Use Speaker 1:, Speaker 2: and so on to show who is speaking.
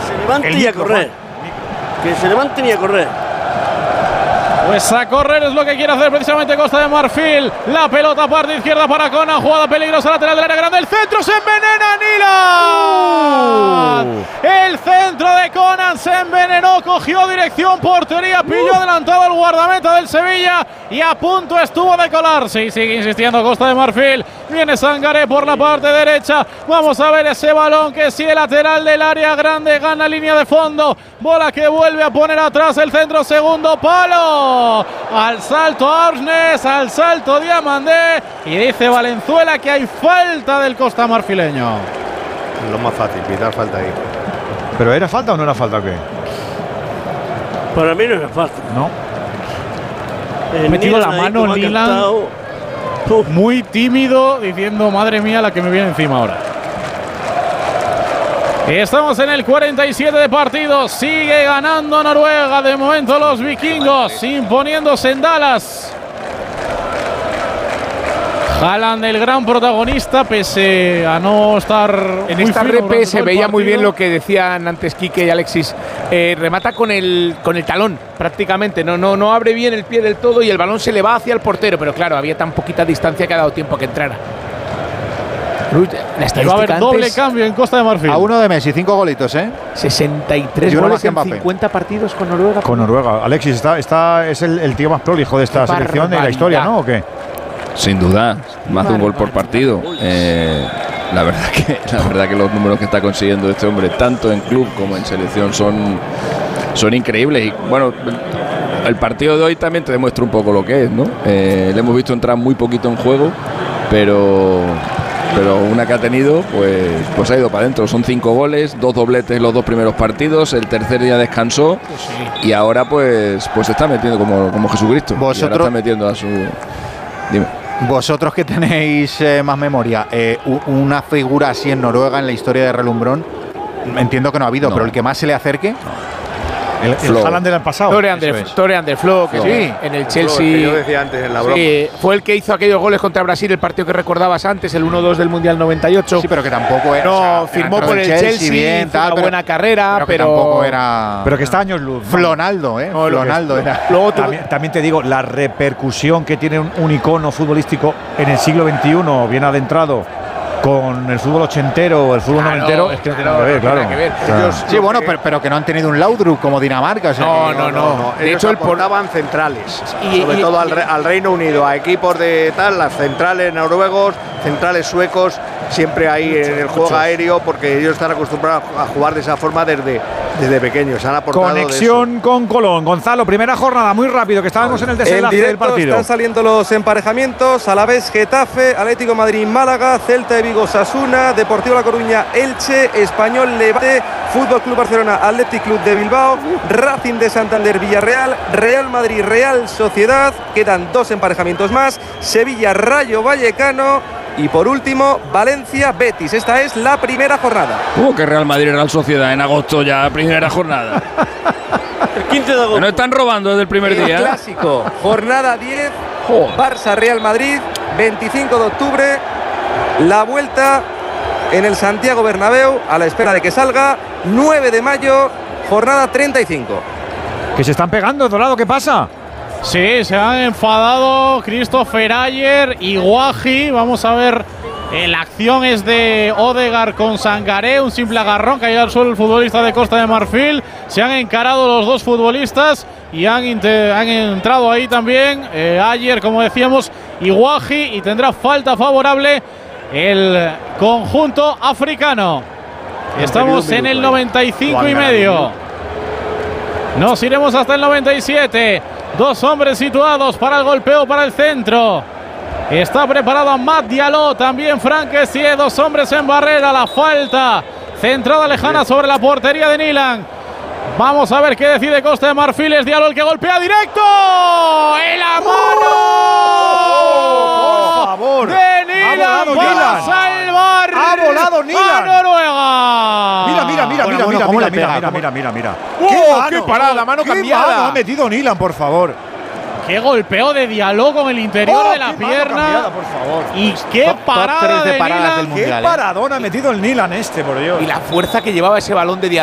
Speaker 1: se levanten y a correr. Que se levanten y a correr.
Speaker 2: Pues a correr es lo que quiere hacer precisamente Costa de Marfil. La pelota parte izquierda para Conan. Jugada peligrosa lateral del área grande. El centro se envenena. Nilan. El centro de Conan se envenenó. Cogió dirección portería. Pilló adelantado al guardameta del Sevilla. Y a punto estuvo de colarse. Y sigue insistiendo Costa de Marfil. Viene Sangaré por la parte derecha. Vamos a ver ese balón que sí, el lateral del área grande. Gana línea de fondo. Bola que vuelve a poner atrás el centro. Segundo palo. Al salto Arsnes, al salto Diamandé, y dice Valenzuela que hay falta del Costa Marfileño.
Speaker 3: Lo más fácil, pitar falta ahí.
Speaker 4: ¿Pero era falta o no era falta o qué?
Speaker 1: Para mí no era falta.
Speaker 4: No.
Speaker 2: Ha metido la mano Nilan, muy tímido, diciendo madre mía la que me viene encima ahora. Estamos en el 47 de partido. Sigue ganando Noruega. De momento los vikingos imponiéndose en Dallas. Haaland, el gran protagonista, pese a no estar
Speaker 5: en esta repe se veía muy bien lo que decían antes Quique y Alexis. Remata con el talón prácticamente. No abre bien el pie del todo y el balón se le va hacia el portero. Pero claro, había tan poquita distancia que ha dado tiempo a que entrara.
Speaker 2: Va a haber doble cambio en Costa de Marfil.
Speaker 4: A uno de Messi, 5 golitos,
Speaker 5: 63 goles en 50 partidos con Noruega.
Speaker 4: Con Noruega. Alexis, es el tío más prolijo de esta selección de la historia, ¿no? ¿O qué?
Speaker 6: Sin duda, más de un gol por partido. La verdad que los números que está consiguiendo este hombre, tanto en club como en selección, son increíbles. Y bueno, el partido de hoy también te demuestra un poco lo que es, ¿no? Le hemos visto entrar muy poquito en juego, pero una que ha tenido, pues ha ido para adentro. Son 5 goles, 2 dobletes en los 2 primeros partidos. El tercer día descansó y ahora pues se está metiendo como Jesucristo.
Speaker 4: Vosotros
Speaker 6: está metiendo a su. Dime.
Speaker 4: Vosotros que tenéis más memoria, una figura así en Noruega en la historia de relumbrón, entiendo que no ha habido, pero el que más se le acerque. El Haaland del pasado.
Speaker 5: Tore Anderflo, que sí, en el Chelsea.
Speaker 3: Que yo decía antes en la broma.
Speaker 5: Sí, fue el que hizo aquellos goles contra Brasil, el partido que recordabas antes, el 1-2 del Mundial 98.
Speaker 4: Sí, pero que tampoco era.
Speaker 5: No, firmó por el Chelsea, bien, una buena carrera, pero
Speaker 4: tampoco era. Pero que está años luz. Flonaldo,
Speaker 5: No,
Speaker 4: Flonaldo era.
Speaker 5: Luego
Speaker 4: también te digo, la repercusión que tiene un icono futbolístico en el siglo XXI, bien adentrado, con el fútbol ochentero, el fútbol noventero, es que no tiene nada que ver, claro. Sí, bueno, pero que no han tenido un Laudrup como Dinamarca. O sea,
Speaker 3: no. De hecho, aportaban centrales, sobre todo al Reino Unido, a equipos de tal, las centrales noruegos, centrales suecos, siempre ahí en el juego aéreo, porque ellos están acostumbrados a jugar de esa forma desde pequeños. Han aportado
Speaker 4: conexión con Colón. Gonzalo, primera jornada, muy rápido, que estábamos en el desenlace del partido.
Speaker 7: Están saliendo los emparejamientos: Alavés, Getafe, Atlético Madrid, Málaga, Celta de Vigo, Sasuna, Deportivo La Coruña, Elche, Español, Levante, Fútbol Club Barcelona, Athletic Club de Bilbao, Racing de Santander, Villarreal, Real Madrid, Real Sociedad. Quedan 2 emparejamientos más: Sevilla, Rayo Vallecano. Y por último, Valencia, Betis. Esta es la primera jornada.
Speaker 6: Que Real Madrid, Real Sociedad en agosto ya, primera jornada.
Speaker 1: El 15 de agosto.
Speaker 6: Nos están robando desde el primer día.
Speaker 7: Clásico, jornada 10, Barça, Real Madrid, 25 de octubre. La vuelta en el Santiago Bernabéu, a la espera de que salga, 9 de mayo, jornada 35.
Speaker 4: Que se están pegando, Dorado, ¿qué pasa?
Speaker 2: Sí, se han enfadado Christopher Ayer y Guaji. Vamos a ver, la acción es de Odegaard con Sangaré, un simple agarrón que ha ido al suelo el futbolista de Costa de Marfil. Se han encarado los dos futbolistas y han entrado ahí también Ayer, como decíamos, y Guaji, y tendrá falta favorable el conjunto africano. Estamos en el 95 y medio. Nos iremos hasta el 97. 2 hombres situados para el golpeo para el centro. Está preparado Amad Diallo, también Frank Kessie, 2 hombres en barrera. La falta centrada lejana sobre la portería de Nilan. Vamos a ver qué decide Costa de Marfil. Es Diallo el que golpea directo. ¡En la mano!
Speaker 4: ¡Por favor!
Speaker 2: ¡De Nilan para salvar!
Speaker 4: ¡Ha volado Nilan!
Speaker 2: ¡A Noruega!
Speaker 4: Mira.
Speaker 5: ¡Qué parada! Mano cambiada.
Speaker 4: Mano ha metido Nilan, por favor.
Speaker 2: ¡Qué golpeo de Diallo con el interior de la pierna!
Speaker 4: Cambiada, por favor.
Speaker 2: ¡Y qué parada de Nilan!
Speaker 4: ¡Qué paradón ha metido el Nilan por Dios!
Speaker 5: Y la fuerza que llevaba ese balón de Diallo.